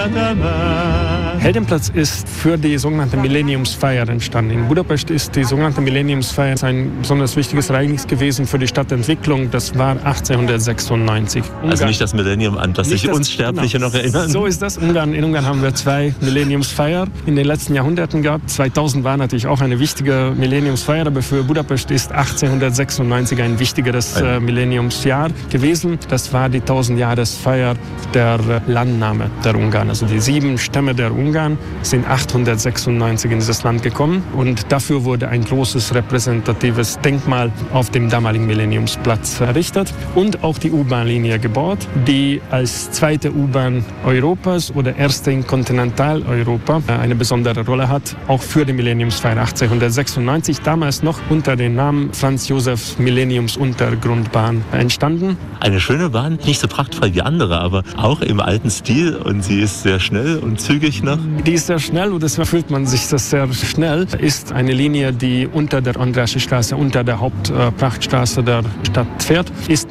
Heldenplatz ist für die sogenannte Millenniumsfeier entstanden. In Budapest ist die sogenannte Millenniumsfeier ein besonders wichtiges Ereignis gewesen für die Stadtentwicklung. Das war 1896. Also nicht das Millennium, an das sich uns Sterbliche noch erinnern. So ist das. In Ungarn haben wir 2 Millenniumsfeier in den letzten Jahrhunderten gehabt. 2000 war natürlich auch eine wichtige Millenniumsfeier, aber für Budapest ist 1896 ein wichtigeres Millenniumsjahr gewesen. Das war die 1000-Jahresfeier der Landnahme der Ungarn. Also die 7 Stämme der Ungarn sind 896 in dieses Land gekommen und dafür wurde ein großes repräsentatives Denkmal auf dem damaligen Millenniumsplatz errichtet und auch die U-Bahn-Linie gebaut, die als zweite U-Bahn Europas oder erste in Kontinentaleuropa eine besondere Rolle hat, auch für die Millenniumsfeier 1896, damals noch unter dem Namen Franz Josef Millenniumsuntergrundbahn entstanden. Eine schöne Bahn, nicht so prachtvoll wie andere, aber auch im alten Stil und sie ist sehr schnell und zügig noch. Die ist sehr schnell und deswegen fühlt man sich das sehr schnell. Ist eine Linie, die unter der Andrássy Straße, unter der Hauptprachtstraße der Stadt fährt. Ist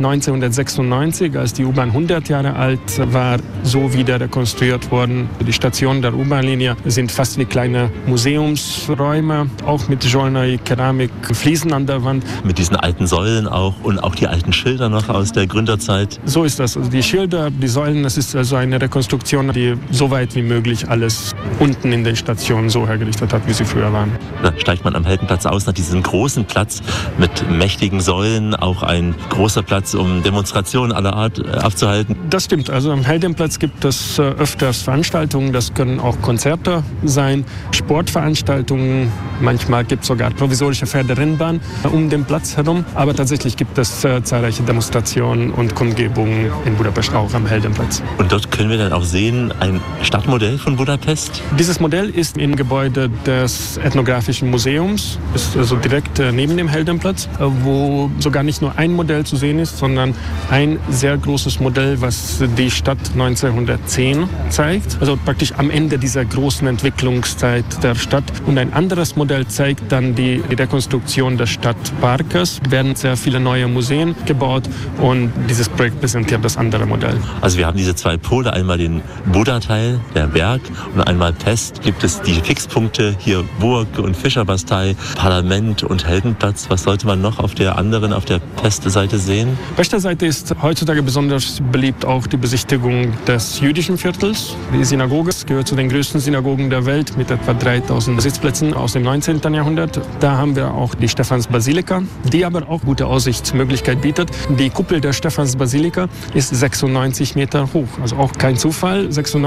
1996, als die U-Bahn 100 Jahre alt war, so wieder rekonstruiert worden. Die Stationen der U-Bahn-Linie sind fast wie kleine Museumsräume, auch mit Zsolnay Keramik, Fliesen an der Wand. Mit diesen alten Säulen auch und auch die alten Schilder noch aus der Gründerzeit. So ist das. Also die Schilder, die Säulen, das ist also eine Rekonstruktion, die so weit wie möglich alles unten in den Stationen so hergerichtet hat, wie sie früher waren. Da steigt man am Heldenplatz aus nach diesem großen Platz mit mächtigen Säulen, auch ein großer Platz, um Demonstrationen aller Art abzuhalten. Das stimmt. Also am Heldenplatz gibt es öfters Veranstaltungen, das können auch Konzerte sein, Sportveranstaltungen, manchmal gibt es sogar provisorische Pferderennbahn um den Platz herum, aber tatsächlich gibt es zahlreiche Demonstrationen und Kundgebungen in Budapest auch am Heldenplatz. Und dort können wir dann auch sehen, ein Stadtmodell von Budapest? Dieses Modell ist im Gebäude des Ethnografischen Museums, ist also direkt neben dem Heldenplatz, wo sogar nicht nur ein Modell zu sehen ist, sondern ein sehr großes Modell, was die Stadt 1910 zeigt. Also praktisch am Ende dieser großen Entwicklungszeit der Stadt. Und ein anderes Modell zeigt dann die Rekonstruktion des Stadtparkes. Es werden sehr viele neue Museen gebaut und dieses Projekt präsentiert das andere Modell. Also wir haben diese 2 Pole, einmal den Buda-Teil, der Berg, und einmal Pest. Gibt es die Fixpunkte hier Burg und Fischerbastei, Parlament und Heldenplatz. Was sollte man noch auf der anderen, auf der Pest-Seite sehen? Pester Seite ist heutzutage besonders beliebt auch die Besichtigung des jüdischen Viertels. Die Synagoge gehört zu den größten Synagogen der Welt mit etwa 3000 Sitzplätzen aus dem 19. Jahrhundert. Da haben wir auch die Stephansbasilika, die aber auch gute Aussichtsmöglichkeit bietet. Die Kuppel der Stephansbasilika ist 96 Meter hoch. Also auch kein Zufall.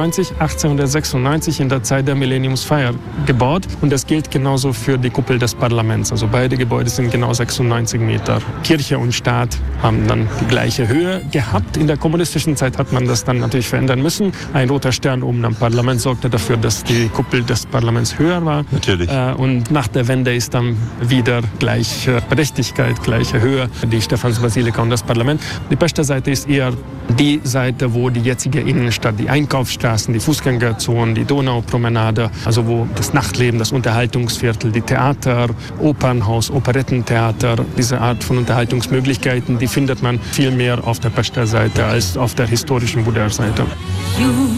1896 in der Zeit der Millenniumsfeier gebaut. Und das gilt genauso für die Kuppel des Parlaments. Also beide Gebäude sind genau 96 Meter. Kirche und Staat haben dann die gleiche Höhe gehabt. In der kommunistischen Zeit hat man das dann natürlich verändern müssen. Ein roter Stern oben am Parlament sorgte dafür, dass die Kuppel des Parlaments höher war. Natürlich. Und nach der Wende ist dann wieder gleiche Berechtigkeit, gleiche Höhe, die Stephansbasilika und das Parlament. Die Pester Seite ist eher die Seite, wo die jetzige Innenstadt, die Einkaufsstraßen, die Fußgängerzonen, die Donaupromenade, also wo das Nachtleben, das Unterhaltungsviertel, die Theater, Opernhaus, Operettentheater, diese Art von Unterhaltungsmöglichkeiten, die findet man viel mehr auf der Pester Seite als auf der historischen Buder Seite.